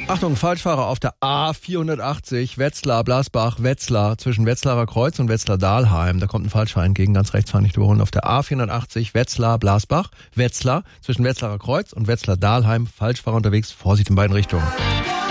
Achtung, Falschfahrer auf der A480, Wetzlar, Blasbach, Wetzlar, zwischen Wetzlarer Kreuz und Wetzlar-Dahlheim. Da kommt ein Falschfahrer entgegen, ganz rechts fahren, nicht überholen. Auf der A480, Wetzlar, Blasbach, Wetzlar, zwischen Wetzlarer Kreuz und Wetzlar-Dahlheim. Falschfahrer unterwegs, Vorsicht in beiden Richtungen.